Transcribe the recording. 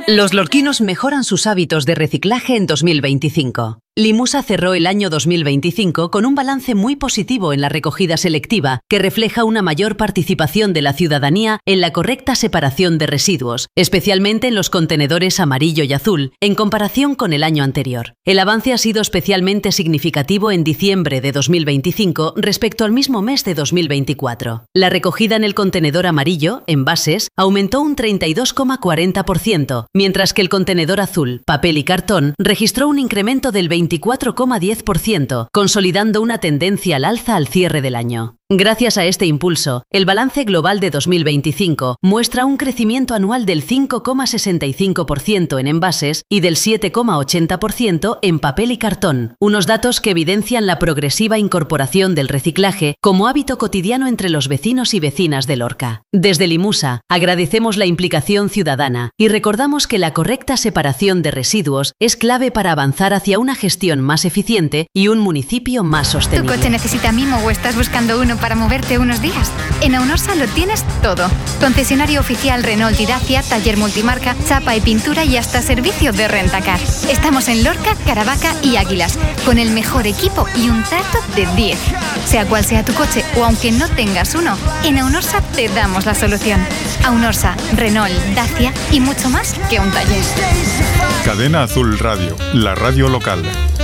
Los lorquinos mejoran sus hábitos de reciclaje en 2025. Limusa cerró el año 2025 con un balance muy positivo en la recogida selectiva, que refleja una mayor participación de la ciudadanía en la correcta separación de residuos, especialmente en los contenedores amarillo y azul, en comparación con el año anterior. El avance ha sido especialmente significativo en diciembre de 2025 respecto al mismo mes de 2024. La recogida en el contenedor amarillo, envases, aumentó un 32,40%, mientras que el contenedor azul, papel y cartón, registró un incremento del 24,10%, consolidando una tendencia al alza al cierre del año. Gracias a este impulso, el balance global de 2025 muestra un crecimiento anual del 5,65% en envases y del 7,80% en papel y cartón, unos datos que evidencian la progresiva incorporación del reciclaje como hábito cotidiano entre los vecinos y vecinas de Lorca. Desde Limusa, agradecemos la implicación ciudadana y recordamos que la correcta separación de residuos es clave para avanzar hacia una gestión más eficiente y un municipio más sostenible. ¿Tu coche necesita mimo o estás buscando uno para moverte unos días? En Aunorsa lo tienes todo. Concesionario oficial Renault y Dacia, taller multimarca, chapa y pintura y hasta servicio de rentacar. Estamos en Lorca, Caravaca y Águilas, con el mejor equipo y un trato de 10. Sea cual sea tu coche o aunque no tengas uno, en Aunorsa te damos la solución. Aunorsa, Renault, Dacia y mucho más que un taller. Cadena Azul Radio, la radio local.